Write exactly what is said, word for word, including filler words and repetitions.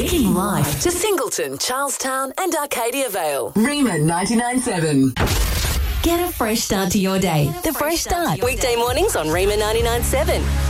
Speaking life to Singleton, Charlestown and Arcadia Vale. Rima ninety-nine seven. Get a fresh start to your day. The Fresh Start. Weekday mornings on Rima ninety-nine seven.